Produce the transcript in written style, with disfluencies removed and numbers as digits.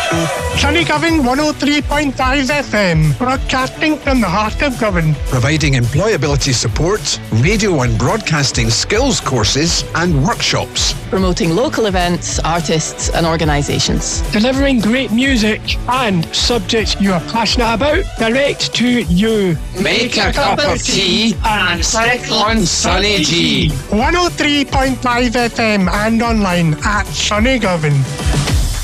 Sunny Govan 103.5 FM, broadcasting from the heart of Govan. Providing employability support, radio and broadcasting skills courses and workshops. Promoting local events, artists and organisations. Delivering great music and subjects you are passionate about direct to you. Make a cup of tea and sit on Sunny G. 103.5 FM and online at Sunny Govan.